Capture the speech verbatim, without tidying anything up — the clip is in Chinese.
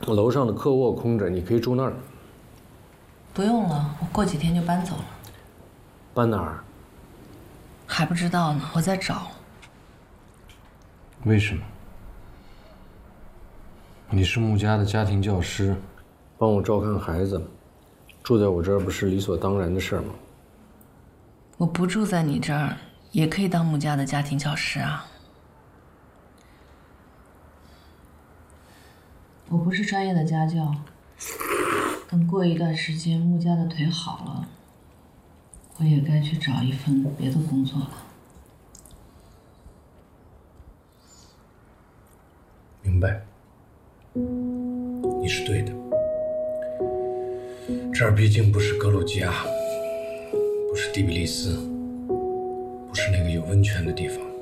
楼上的客卧空着，你可以住那儿。 不用了，我过几天就搬走了。 搬哪儿？ 还不知道呢，我在找。 为什么？你是穆家的家庭教师，帮我照看孩子，住在我这儿不是理所当然的事吗？ 我不住在你这儿，也可以当穆家的家庭教师啊。我不是专业的家教，等过一段时间穆家的腿好了，我也该去找一份别的工作了。 明白，你是对的。这儿毕竟不是格鲁吉亚，不是第比利斯，不是那个有温泉的地方。